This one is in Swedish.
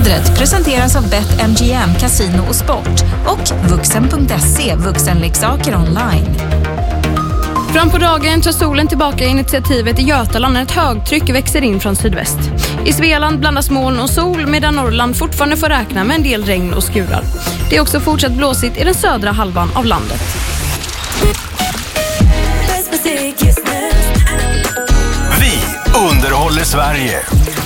Vädret presenteras av BetMGM, Casino och Sport och Vuxen.se, vuxenleksaker online. Fram på dagen tar solen tillbaka initiativet i Götaland när ett högtryck växer in från sydväst. I Svealand blandas moln och sol medan Norrland fortfarande får räkna med en del regn och skurar. Det är också fortsatt blåsigt i den södra halvan av landet. Vi underhåller Sverige.